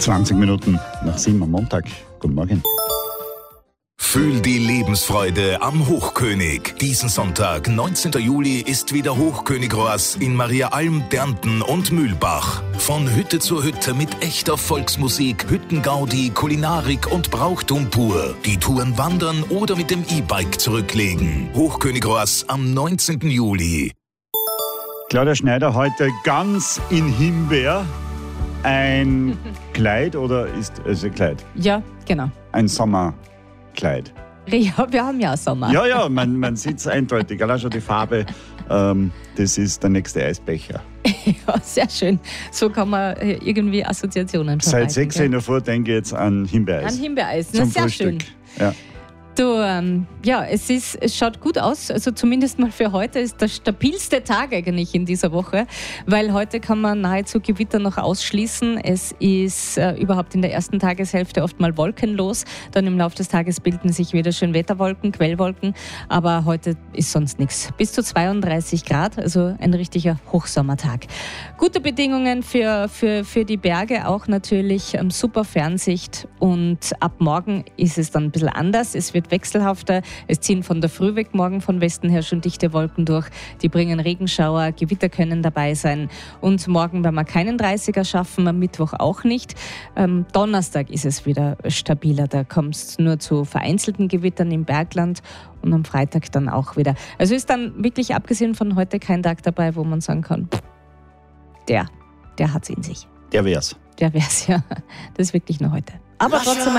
20 Minuten nach 7 am Montag. Guten Morgen. Fühl die Lebensfreude am Hochkönig. Diesen Sonntag, 19. Juli, ist wieder Hochkönig-Roas in Mariaalm, Dernten und Mühlbach. Von Hütte zu Hütte mit echter Volksmusik, Hüttengaudi, Kulinarik und Brauchtum pur. Die Touren wandern oder mit dem E-Bike zurücklegen. Hochkönig-Roas am 19. Juli. Claudia Schneider heute ganz in Himbeer. Ein Kleid oder ist es ein Kleid? Ja, genau. Ein Sommerkleid. Ja, wir haben ja Sommer. Ja, man sieht es eindeutig. Allein schon die Farbe, das ist der nächste Eisbecher. Ja, sehr schön. So kann man irgendwie Assoziationen verbreiten. Seit 6 in der Früh denke ich jetzt an Himbeereis. An Himbeereis, zum sehr Frühstück. schön. Ja. Du, es schaut gut aus, also zumindest mal für heute ist der stabilste Tag eigentlich in dieser Woche, weil heute kann man nahezu Gewitter noch ausschließen. Es ist überhaupt in der ersten Tageshälfte oft mal wolkenlos, dann im Laufe des Tages bilden sich wieder schön Wetterwolken, Quellwolken, aber heute ist sonst nichts. Bis zu 32 Grad, also ein richtiger Hochsommertag. Gute Bedingungen für die Berge, auch natürlich super Fernsicht und ab morgen ist es dann ein bisschen anders. Es wird wechselhafter. Es ziehen von der Früh weg morgen von Westen her schon dichte Wolken durch. Die bringen Regenschauer, Gewitter können dabei sein. Und morgen werden wir keinen 30er schaffen, am Mittwoch auch nicht. Donnerstag ist es wieder stabiler. Da kommt es nur zu vereinzelten Gewittern im Bergland und am Freitag dann auch wieder. Also ist dann wirklich abgesehen von heute kein Tag dabei, wo man sagen kann, der hat es in sich. Der wär's. Der wär's, ja. Das ist wirklich nur heute. Aber trotzdem